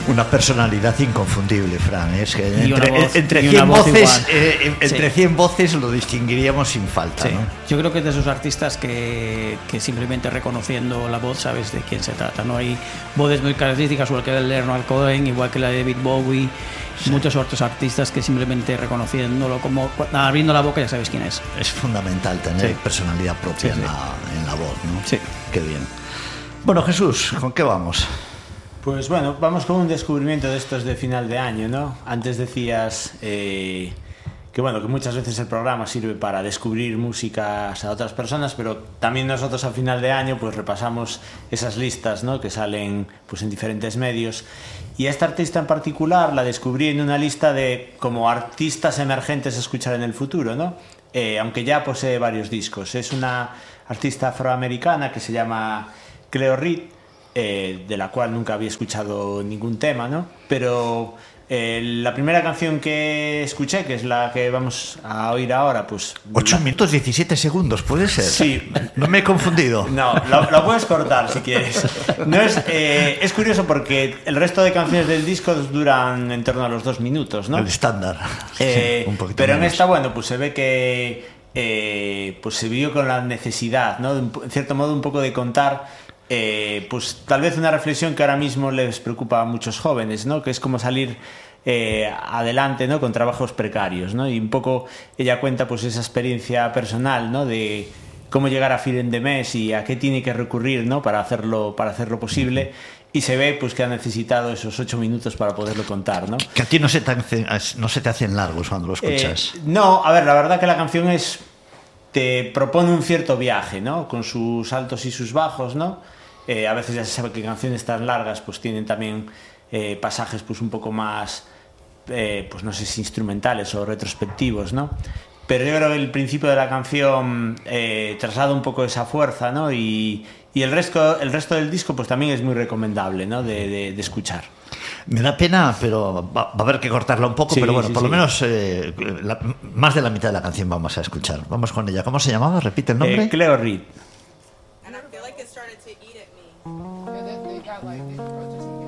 Una personalidad inconfundible, Fran. Es que entre 100 voces lo distinguiríamos sin falta. Sí. ¿no? Yo creo que es de esos artistas que simplemente reconociendo la voz sabes de quién se trata. No hay voces muy características, igual que la de Leonard Cohen, igual que la de David Bowie. Sí. Muchos otros artistas que simplemente reconociéndolo, como abriendo la boca, ya sabes quién es. Es fundamental tener personalidad propia en la voz, ¿no? Sí. Qué bien. Bueno, Jesús, ¿con qué vamos? Pues bueno, vamos con un descubrimiento de estos de final de año, ¿no? Antes decías que bueno, que muchas veces el programa sirve para descubrir músicas a otras personas, pero también nosotros a final de año pues repasamos esas listas, ¿no? Que salen pues en diferentes medios. Y a esta artista en particular la descubrí en una lista de como artistas emergentes a escuchar en el futuro, ¿no? Aunque ya posee varios discos. Es una artista afroamericana que se llama Cleo Reed, de la cual nunca había escuchado ningún tema, ¿no? Pero la primera canción que escuché, que es la que vamos a oír ahora, pues... 8 minutos 17 segundos, ¿puede ser? Sí. No me he confundido. No, la puedes cortar si quieres. No es curioso porque el resto de canciones del disco duran en torno a los 2 minutos, ¿no? El estándar. Un poquito pero menos. En esta, bueno, pues se ve que pues se vio con la necesidad, ¿no? En cierto modo un poco de contar... pues tal vez una reflexión que ahora mismo les preocupa a muchos jóvenes, ¿no? Que es como salir adelante, ¿no? Con trabajos precarios, ¿no? Y un poco ella cuenta pues esa experiencia personal, ¿no? De cómo llegar a fin de mes y a qué tiene que recurrir, ¿no? Para hacerlo posible. Y se ve pues que ha necesitado esos 8 minutos para poderlo contar, ¿no? Que a ti no se te hacen largos cuando lo escuchas. No, a ver, la verdad que la canción te propone un cierto viaje, ¿no? Con sus altos y sus bajos, ¿no? A veces ya se sabe que canciones tan largas pues tienen también pasajes pues un poco más pues no sé si instrumentales o retrospectivos, ¿no? Pero yo creo que el principio de la canción traslada un poco esa fuerza, ¿no? Y el resto del disco pues también es muy recomendable, ¿no? De escuchar. Me da pena, pero va a haber que cortarla un poco, sí, pero bueno, sí, por lo menos más de la mitad de la canción vamos a escuchar. Vamos con ella. ¿Cómo se llamaba? Repite el nombre. Cleo Reed. And I feel like it started to eat at me.